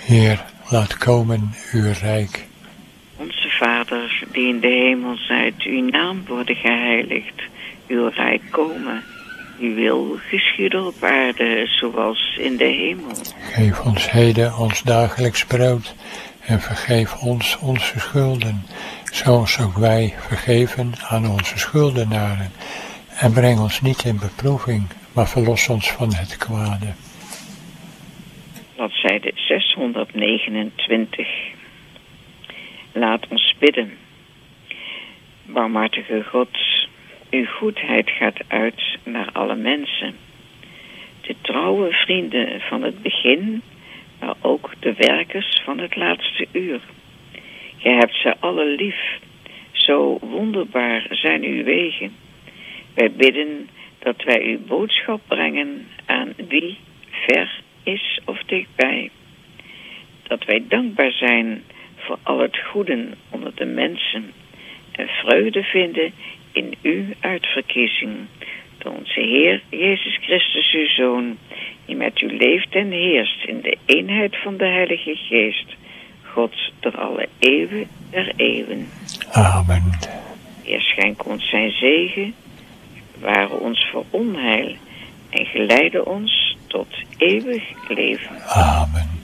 Heer, laat komen uw rijk. Onze Vader, die in de hemel zijt, uw naam worden geheiligd. Uw rijk komen. Uw wil geschieden op aarde, zoals in de hemel. Geef ons heden ons dagelijks brood en vergeef ons onze schulden, zoals ook wij vergeven aan onze schuldenaren. En breng ons niet in beproeving, maar verlos ons van het kwade. Bladzijde 629. Laat ons bidden. Barmhartige God, uw goedheid gaat uit naar alle mensen. De trouwe vrienden van het begin, maar ook de werkers van het laatste uur. Gij hebt ze alle lief, zo wonderbaar zijn uw wegen. Wij bidden dat wij uw boodschap brengen aan wie ver is of dichtbij. Dat wij dankbaar zijn voor al het goede onder de mensen en vreugde vinden in uw uitverkiezing. Door onze Heer Jezus Christus, uw Zoon, die met u leeft en heerst in de eenheid van de Heilige Geest, God door alle eeuwen der eeuwen. Amen. Heer, schenk ons zijn zegen, beware ons voor onheil en geleide ons tot eeuwig leven. Amen.